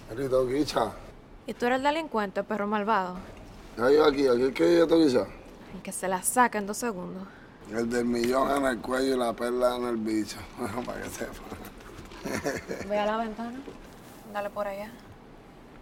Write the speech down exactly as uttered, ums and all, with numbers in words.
Rito Quicha. ¿Y tú eres el delincuente, perro malvado? Ya yo aquí, aquí es que vive Toquicha. El que se la saca en dos segundos. El del millón en el cuello y la perla en el bicho. Para que sepa. Ve a la ventana. Dale por allá.